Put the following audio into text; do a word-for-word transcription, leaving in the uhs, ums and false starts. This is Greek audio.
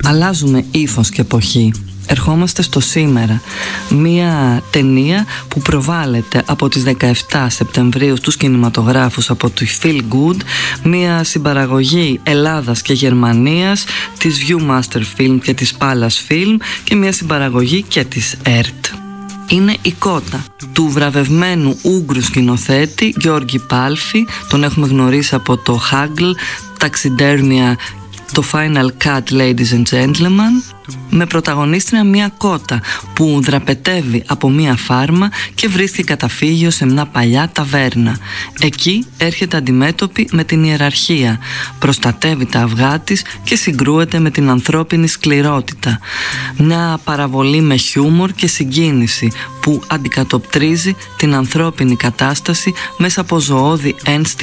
Αλλάζουμε ύφος και εποχή. Ερχόμαστε στο σήμερα. Μία ταινία που προβάλλεται από τις δεκαεφτά Σεπτεμβρίου στους κινηματογράφους από το Feel Good, μία συμπαραγωγή Ελλάδας και Γερμανίας, της Viewmaster Film και της Palace Film και μία συμπαραγωγή και της ΕΡΤ. Είναι η Κότα του βραβευμένου Ούγγρου σκηνοθέτη Γιώργη Πάλφη. Τον έχουμε γνωρίσει από το Haggle, Ταξιντέρμια, το Final Cut, Ladies and Gentlemen, με πρωταγωνίστρια μια κότα που δραπετεύει από μια φάρμα και βρίσκει καταφύγιο σε μια παλιά ταβέρνα. Εκεί έρχεται αντιμέτωπη με την ιεραρχία, προστατεύει τα αυγά της και συγκρούεται με την ανθρώπινη σκληρότητα. Μια παραβολή με χιούμορ και συγκίνηση που αντικατοπτρίζει την ανθρώπινη κατάσταση μέσα από ζωώδη ένστικτα